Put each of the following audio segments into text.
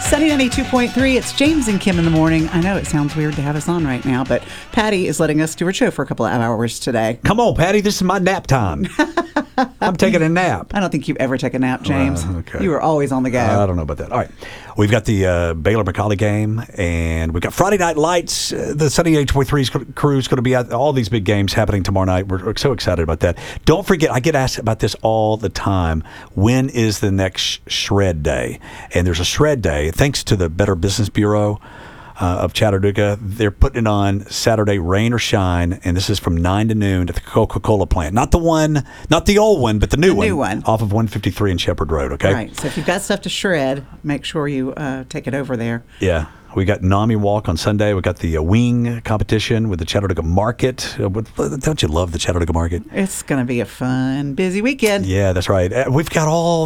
Sunny 92.3, it's James and Kim in the morning. I know it sounds weird to have us on right now, but Patty is letting us do her show for a couple of hours today. Come on, Patty, this is my nap time. I'm taking a nap. I don't think you ever take a nap, James. Okay. You are always on the go. I don't know about that. All right. We've got the Baylor-McCallie game, and we've got Friday Night Lights. The Sunny 92.3 crew is going to be at all these big games happening tomorrow night. We're so excited about that. Don't forget, I get asked about this all the time. When is the next Shred Day? And there's a Shred Day, thanks to the Better Business Bureau of Chattanooga. They're putting it on Saturday, rain or shine, and this is from 9 to noon at the Coca-Cola plant. Not the old one, but the new one off of 153 and Shepherd Road, okay? All right, so if you've got stuff to shred, make sure you take it over there. Yeah. We got NAMI Walk on Sunday. We got the wing competition with the Chattanooga Market. Don't you love the Chattanooga Market? It's going to be a fun, busy weekend. Yeah, that's right. We've got all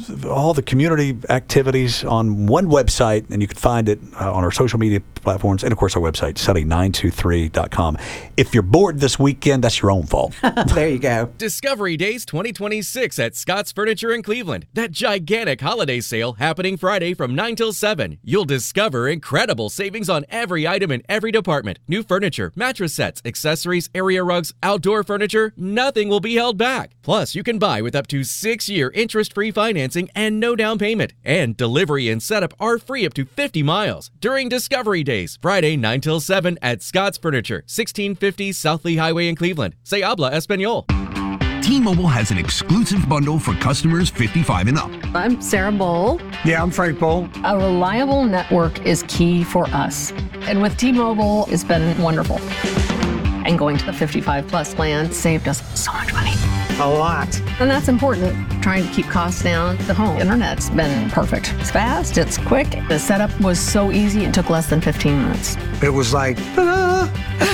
the community activities on one website, and you can find it on our social media platforms and, of course, our website, sunny923.com. If you're bored this weekend, that's your own fault. There you go. Discovery Days 2026 at Scott's Furniture in Cleveland. That gigantic holiday sale happening Friday from 9 till 7. You'll discover incredible savings on every item in every department. New furniture, mattress sets, accessories, area rugs, outdoor furniture, nothing will be held back. Plus, you can buy with up to 6-year interest-free financing and no down payment. And delivery and setup are free up to 50 miles. During Discovery Days, Friday 9 till 7 at Scott's Furniture, 1650 South Lee Highway in Cleveland. Se habla español. T-Mobile has an exclusive bundle for customers 55 and up. I'm Sarah Bowl. Yeah, I'm Frank Bowl. A reliable network is key for us. And with T-Mobile, it's been wonderful. And going to the 55 plus plan saved us so much money. A lot. And that's important. Trying to keep costs down. The home internet's been perfect. It's fast, it's quick. The setup was so easy, it took less than 15 minutes. It was like, ta-da!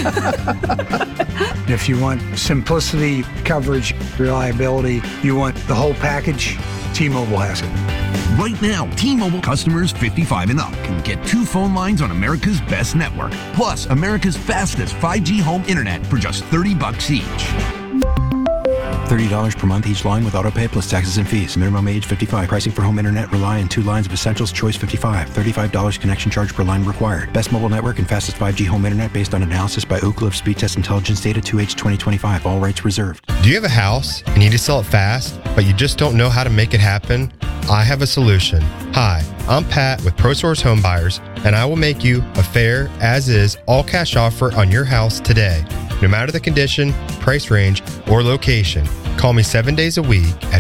If you want simplicity, coverage, reliability, you want the whole package, T-Mobile has it. Right now, T-Mobile customers 55 and up can get 2 phone lines on America's best network, plus America's fastest 5G home internet for just $30 each. $30 per month each line with autopay plus taxes and fees. Minimum age 55. Pricing for home internet rely on 2 lines of Essentials Choice 55. $35 connection charge per line required. Best mobile network and fastest 5G home internet based on analysis by Ookla of Speed Test Intelligence data 2H 2025. All rights reserved. Do you have a house and need to sell it fast, but you just don't know how to make it happen? I have a solution. Hi, I'm Pat with ProSource Home Buyers, and I will make you a fair, as-is, all-cash offer on your house today. No matter the condition, price range, or location, call me 7 days a week at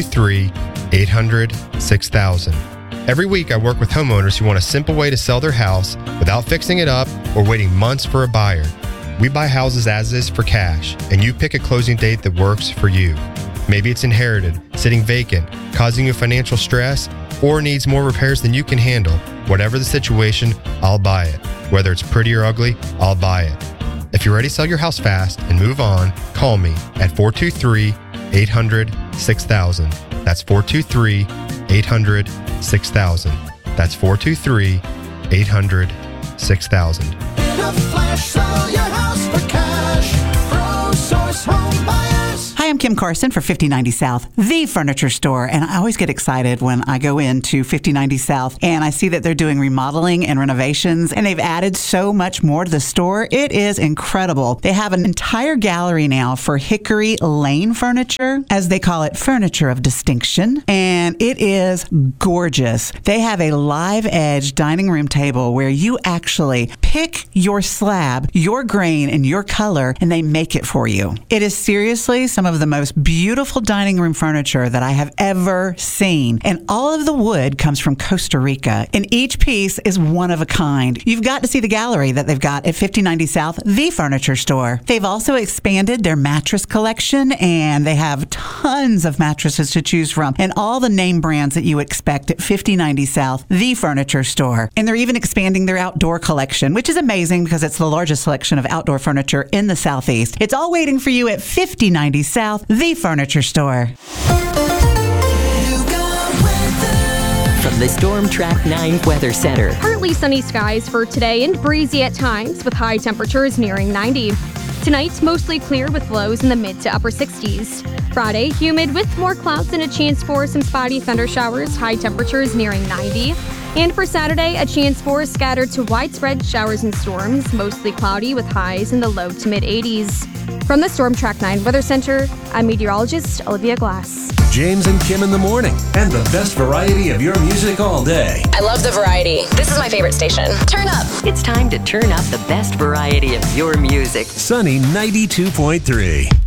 423-800-6000. Every week I work with homeowners who want a simple way to sell their house without fixing it up or waiting months for a buyer. We buy houses as is for cash, and you pick a closing date that works for you. Maybe it's inherited, sitting vacant, causing you financial stress, or needs more repairs than you can handle. Whatever the situation, I'll buy it. Whether it's pretty or ugly, I'll buy it. If you're ready to sell your house fast and move on, call me at 423-800-6000. That's 423-800-6000. That's 423-800-6000. In a flash, sell your house for cash. ProSource Home Buyers. Hi, I'm Kim Carson for 5090 South, the furniture store. And I always get excited when I go into 5090 South and I see that they're doing remodeling and renovations, and they've added so much more to the store. It is incredible. They have an entire gallery now for Hickory Lane furniture, as they call it, furniture of distinction. And it is gorgeous. They have a live edge dining room table where you actually pick your slab, your grain, and your color, and they make it for you. It is seriously some of the most beautiful dining room furniture that I have ever seen. And all of the wood comes from Costa Rica. And each piece is one of a kind. You've got to see the gallery that they've got at 5090 South, the furniture store. They've also expanded their mattress collection, and they have tons of mattresses to choose from and all the name brands that you expect at 5090 South, the furniture store. And they're even expanding their outdoor collection, which is amazing because it's the largest selection of outdoor furniture in the Southeast. It's all waiting for you at 5090 South, the furniture store. From the Storm Track 9 Weather Center. Partly sunny skies for today and breezy at times with high temperatures nearing 90. Tonight, mostly clear with lows in the mid to upper 60s. Friday, humid with more clouds and a chance for some spotty thunder showers, high temperatures nearing 90. And for Saturday, a chance for scattered to widespread showers and storms, mostly cloudy with highs in the low to mid-80s. From the Storm Track 9 Weather Center, I'm meteorologist Olivia Glass. James and Kim in the morning, and the best variety of your music all day. I love the variety. This is my favorite station. Turn up. It's time to turn up the best variety of your music. Sunny 92.3.